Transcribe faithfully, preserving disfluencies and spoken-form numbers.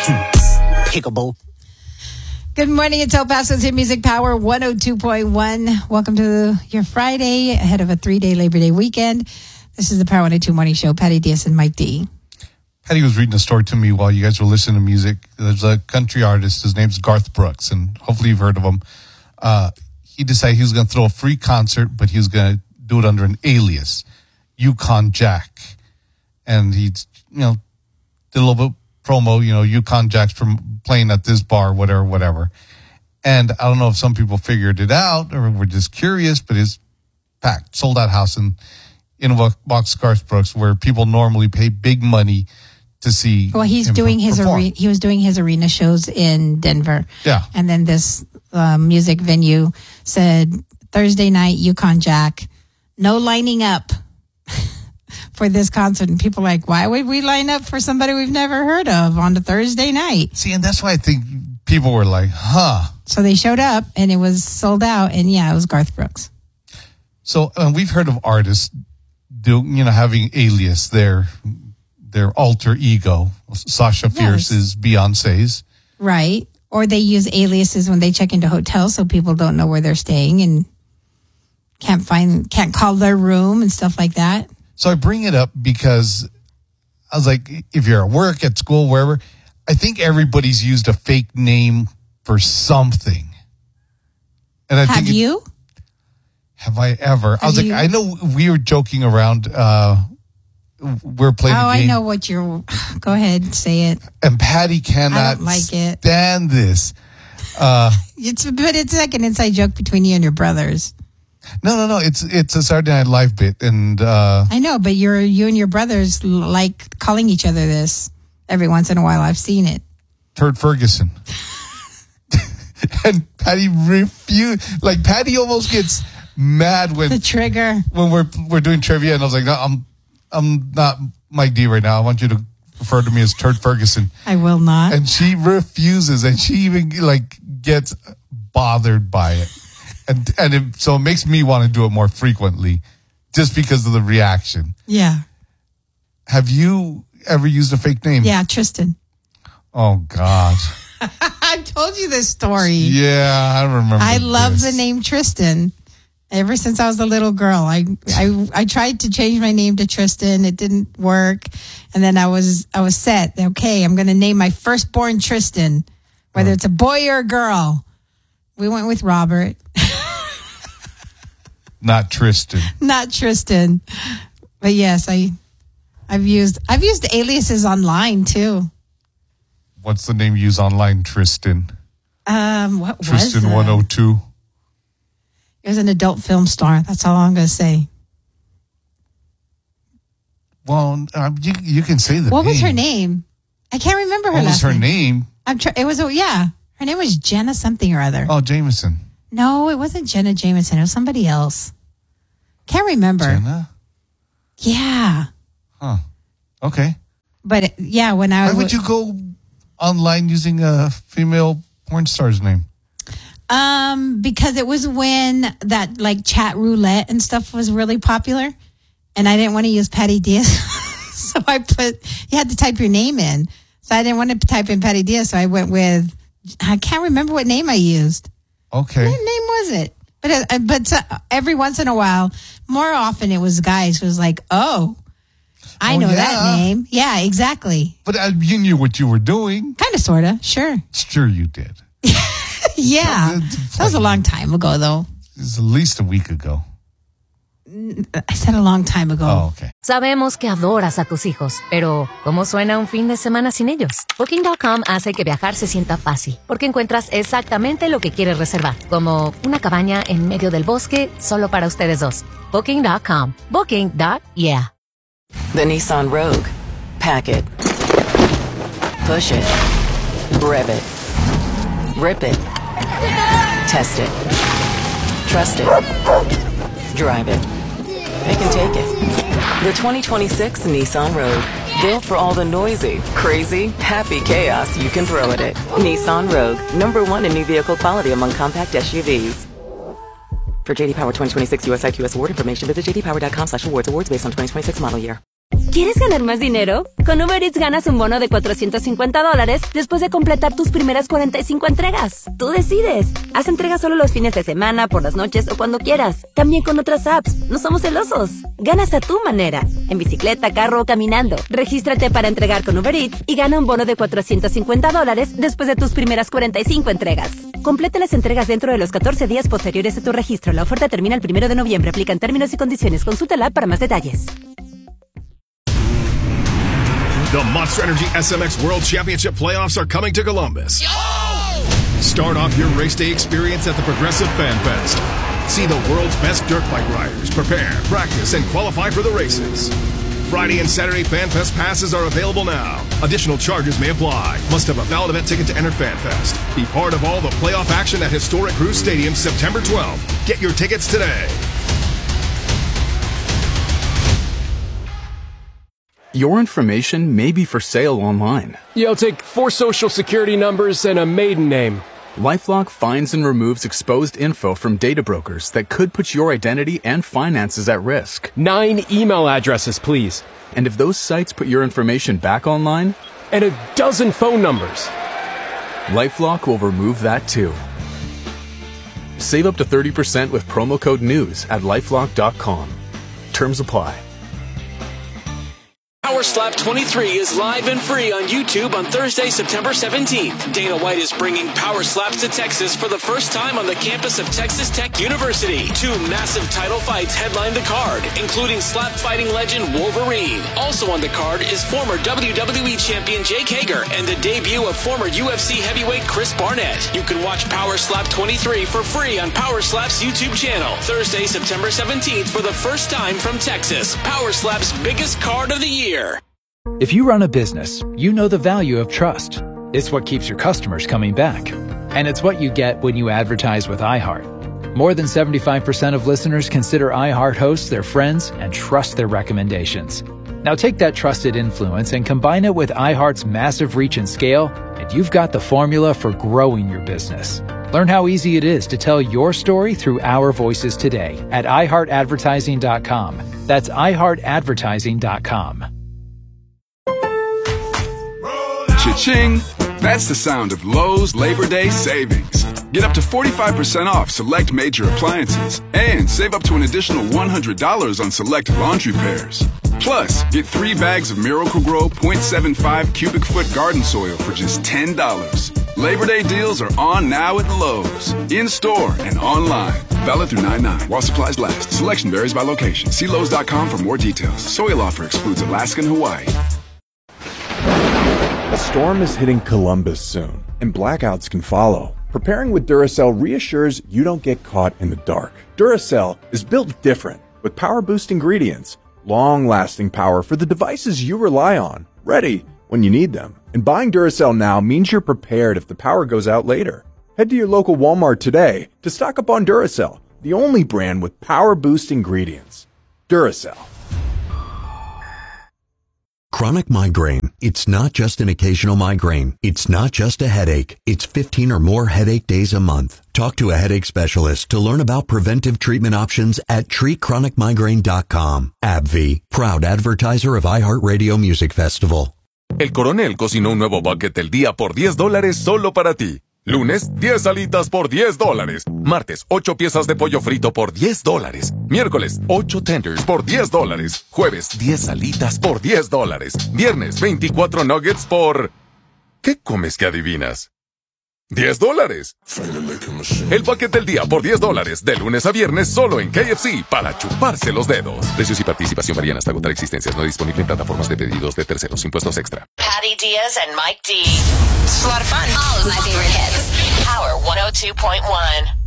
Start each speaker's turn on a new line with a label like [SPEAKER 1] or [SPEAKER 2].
[SPEAKER 1] Pickable.
[SPEAKER 2] Good morning. It's El Paso's Hit Music Power one oh two point one. Welcome to your Friday ahead of a three-day Labor Day weekend. This is the Power one oh two Morning Show. Patty Diaz and Mike D.
[SPEAKER 3] Patty was reading a story to me while you guys were listening to music. There's a country artist. His name's Garth Brooks, and hopefully you've heard of him. Uh, he decided he was going to throw a free concert, but he was going to do it under an alias, Yukon Jack. And he, you know, did a little bit promo, you know, Yukon Jack's from playing at this bar, whatever, whatever. And I don't know if some people figured it out or were just curious, but it's packed, sold out house in, in a box Garth Brooks, where people normally pay big money to see.
[SPEAKER 2] Well, he's
[SPEAKER 3] him
[SPEAKER 2] doing his
[SPEAKER 3] perform.
[SPEAKER 2] arena, he was doing his arena shows in Denver.
[SPEAKER 3] Yeah.
[SPEAKER 2] And then this uh, music venue said Thursday night, Yukon Jack, no lining up for this concert. And people are like, why would we line up for somebody we've never heard of on a Thursday night?
[SPEAKER 3] See, and that's why I think people were like, huh.
[SPEAKER 2] So they showed up and it was sold out. And yeah, it was Garth Brooks.
[SPEAKER 3] So um, we've heard of artists do, you know, having alias, their their alter ego. Sasha Fierce
[SPEAKER 2] Yes.
[SPEAKER 3] is Beyonce's.
[SPEAKER 2] Right. Or they use aliases when they check into hotels so people don't know where they're staying and can't find, can't call their room and stuff like that.
[SPEAKER 3] So I bring it up because I was like, if you're at work, at school, wherever, I think everybody's used a fake name for something. And I
[SPEAKER 2] Have
[SPEAKER 3] think it-
[SPEAKER 2] you?
[SPEAKER 3] have I ever? I
[SPEAKER 2] Have
[SPEAKER 3] was
[SPEAKER 2] you-
[SPEAKER 3] like, I know we were joking around. Uh, we're playing
[SPEAKER 2] Oh,
[SPEAKER 3] a
[SPEAKER 2] I
[SPEAKER 3] game.
[SPEAKER 2] know what you're. Go ahead, say it.
[SPEAKER 3] And Patty cannot
[SPEAKER 2] like it.
[SPEAKER 3] stand this. Uh,
[SPEAKER 2] It's but it's like an inside joke between you and your brothers.
[SPEAKER 3] no, no, no. It's it's a Saturday Night Live bit, and uh,
[SPEAKER 2] I know, but you're you and your brothers like calling each other this every once in a while. I've seen it.
[SPEAKER 3] Turd Ferguson. And Patty refused. Like Patty almost gets mad when
[SPEAKER 2] The trigger.
[SPEAKER 3] when we're we're doing trivia, and I was like, no, I'm I'm not Mike D right now. I want you to refer to me as Turd Ferguson.
[SPEAKER 2] I will not.
[SPEAKER 3] And she refuses, and she even like gets bothered by it, and and it, so it makes me want to do it more frequently, just because of the reaction.
[SPEAKER 2] Yeah.
[SPEAKER 3] Have you ever used a fake name?
[SPEAKER 2] Yeah, Tristan.
[SPEAKER 3] Oh God.
[SPEAKER 2] I've told you this story.
[SPEAKER 3] Yeah, I remember.
[SPEAKER 2] I love
[SPEAKER 3] this.
[SPEAKER 2] the name Tristan. Ever since I was a little girl, I, I I tried to change my name to Tristan. It didn't work, and then I was I was set. Okay, I'm going to name my firstborn Tristan, whether
[SPEAKER 3] Oh.
[SPEAKER 2] it's a boy or a girl. We went with Robert,
[SPEAKER 3] Not Tristan.
[SPEAKER 2] not Tristan. But yes, I I've used I've used aliases online too.
[SPEAKER 3] What's the name you use online? Tristan.
[SPEAKER 2] Um, what
[SPEAKER 3] Tristan
[SPEAKER 2] was
[SPEAKER 3] one oh two.
[SPEAKER 2] It was an adult film star. That's all I'm going to say.
[SPEAKER 3] Well, um, you you can say the
[SPEAKER 2] What
[SPEAKER 3] name.
[SPEAKER 2] was her name? I can't remember her
[SPEAKER 3] What
[SPEAKER 2] last
[SPEAKER 3] was her
[SPEAKER 2] name.
[SPEAKER 3] name?
[SPEAKER 2] I'm tr- it was a, yeah. Her name was Jenna something or other.
[SPEAKER 3] Oh, Jameson.
[SPEAKER 2] No, it wasn't Jenna Jameson. It was somebody else. Can't remember.
[SPEAKER 3] Jenna?
[SPEAKER 2] Yeah.
[SPEAKER 3] Huh. Okay.
[SPEAKER 2] But it- yeah, when I
[SPEAKER 3] Why
[SPEAKER 2] was
[SPEAKER 3] would you go online using a female porn star's name?
[SPEAKER 2] um because it was when that like chat roulette and stuff was really popular, and I didn't want to use Patty Diaz, so I put you had to type your name in. So I didn't want to type in Patty Diaz, so I went with I can't remember what name I used.
[SPEAKER 3] Okay.
[SPEAKER 2] What name was it? But uh, but uh, every once in a while, more often it was guys who was like, oh, I
[SPEAKER 3] Oh,
[SPEAKER 2] know
[SPEAKER 3] yeah.
[SPEAKER 2] that name. Yeah, exactly.
[SPEAKER 3] But uh, you knew what you were doing.
[SPEAKER 2] Kind of, sort of. Sure.
[SPEAKER 3] Sure you did.
[SPEAKER 2] Yeah. That was a long time ago, though.
[SPEAKER 3] It was at least a week ago.
[SPEAKER 2] I said a long time ago.
[SPEAKER 3] Oh, okay.
[SPEAKER 4] Sabemos que adoras a tus hijos, pero ¿cómo suena un fin de semana sin ellos? Booking punto com hace que viajar se sienta fácil, porque encuentras exactamente lo que quieres reservar, como una cabaña en medio del bosque solo para ustedes dos. Booking punto com. Booking. Yeah.
[SPEAKER 5] The Nissan Rogue. Pack it. Push it. Rev it. Rip it. Test it. Trust it. Drive it. They can take it. The twenty twenty-six Nissan Rogue. Built for all the noisy, crazy, happy chaos you can throw at it. Nissan Rogue. Number one in new vehicle quality among compact S U Vs. For J D Power twenty twenty-six U S I Q S award information, visit j d power dot com slash awards. Awards based on twenty twenty-six model year.
[SPEAKER 1] ¿Quieres ganar más dinero? Con Uber Eats ganas un bono de cuatrocientos cincuenta dólares después de completar tus primeras cuarenta y cinco entregas. Tú decides. Haz entregas solo los fines de semana, por las noches o cuando quieras. También con otras apps. No somos celosos. Ganas a tu manera. En bicicleta, carro o caminando. Regístrate para entregar con Uber Eats y gana un bono de cuatrocientos cincuenta dólares después de tus primeras cuarenta y cinco entregas. Completa las entregas dentro de los catorce días posteriores a tu registro. La oferta termina el primero de noviembre. Aplican términos y condiciones. Consulta la app para más detalles.
[SPEAKER 6] The Monster Energy S M X World Championship playoffs are coming to Columbus. Yo! Start off your race day experience at the Progressive Fan Fest. See the world's best dirt bike riders prepare, practice, and qualify for the races. Friday and Saturday Fan Fest passes are available now. Additional charges may apply. Must have a valid event ticket to enter Fan Fest. Be part of all the playoff action at historic Cruz Stadium September twelfth. Get your tickets today.
[SPEAKER 7] Your information may be for sale online.
[SPEAKER 8] Yeah, I'll take four social security numbers and a maiden name.
[SPEAKER 7] LifeLock finds and removes exposed info from data brokers that could put your identity and finances at risk.
[SPEAKER 8] Nine email addresses, please.
[SPEAKER 7] And if those sites put your information back online?
[SPEAKER 8] And a dozen phone numbers.
[SPEAKER 7] LifeLock will remove that too. Save up to thirty percent with promo code NEWS at lifelock dot com. Terms apply.
[SPEAKER 9] Power Slap twenty-three is live and free on YouTube on Thursday, September seventeenth. Dana White is bringing Power Slaps to Texas for the first time on the campus of Texas Tech University. Two massive title fights headline the card, including slap fighting legend Wolverine. Also on the card is former W W E champion Jake Hager and the debut of former U F C heavyweight Chris Barnett. You can watch Power Slap twenty-three for free on Power Slap's YouTube channel. Thursday, September seventeenth for the first time from Texas. Power Slap's biggest card of the year.
[SPEAKER 10] If you run a business, you know the value of trust. It's what keeps your customers coming back. And it's what you get when you advertise with iHeart. More than seventy-five percent of listeners consider iHeart hosts their friends and trust their recommendations. Now take that trusted influence and combine it with iHeart's massive reach and scale, and you've got the formula for growing your business. Learn how easy it is to tell your story through our voices today at i heart advertising dot com. That's i heart advertising dot com.
[SPEAKER 11] Cha-ching! That's the sound of Lowe's Labor Day savings. Get up to forty-five percent off select major appliances and save up to an additional one hundred dollars on select laundry pairs. Plus, get three bags of Miracle-Gro point seven five cubic foot garden soil for just ten dollars. Labor Day deals are on now at Lowe's, in-store and online. Valid through nine nine while supplies last. Selection varies by location. See Lowe's dot com for more details. Soil offer excludes Alaska and Hawaii.
[SPEAKER 12] A storm is hitting Columbus soon, and blackouts can follow. Preparing with Duracell reassures you don't get caught in the dark. Duracell is built different, with power-boost ingredients, long-lasting power for the devices you rely on, ready when you need them. And buying Duracell now means you're prepared if the power goes out later. Head to your local Walmart today to stock up on Duracell, the only brand with power-boost ingredients. Duracell.
[SPEAKER 13] Chronic migraine. It's not just an occasional migraine. It's not just a headache. It's fifteen or more headache days a month. Talk to a headache specialist to learn about preventive treatment options at treat chronic migraine dot com. AbbVie, proud advertiser of iHeartRadio Music Festival.
[SPEAKER 14] El Coronel cocinó un nuevo bucket del día por diez dólares solo para ti. Lunes, diez alitas por diez dólares. Martes, ocho piezas de pollo frito por diez dólares. Miércoles, ocho tenders por diez dólares. Jueves, diez alitas por diez dólares. Viernes, veinticuatro nuggets por... ¿Qué comes que adivinas? diez dólares. El paquete del día por diez dólares. De lunes a viernes solo en K F C para chuparse los dedos. Precios y participación varían hasta agotar existencias. No disponible en plataformas de pedidos de terceros. Impuestos extra.
[SPEAKER 5] Patty Diaz and Mike D. It's a lot of fun. All of my favorite hits. Power one oh two point one.